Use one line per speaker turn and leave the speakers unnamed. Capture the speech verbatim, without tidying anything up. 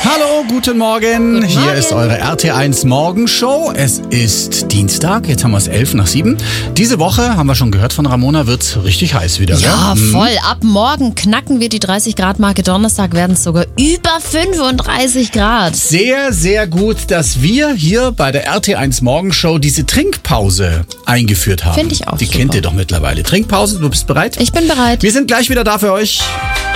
Hallo, guten Morgen.
Guten
Hier
Morgen.
ist eure R T eins Morgenshow. Es ist Dienstag, jetzt haben wir es elf nach sieben. Diese Woche, haben wir schon gehört von Ramona, wird's richtig heiß wieder.
Ja,
gell?
voll. Ab morgen knacken wir die dreißig Grad Marke. Donnerstag werden es sogar über fünfunddreißig Grad.
Sehr, sehr gut, dass wir hier bei der R T eins Morgenshow diese Trinkpause eingeführt haben.
Find ich auch
Die
super.
kennt ihr doch mittlerweile. Trinkpause, du bist bereit?
Ich bin bereit.
Wir sind gleich wieder da für euch.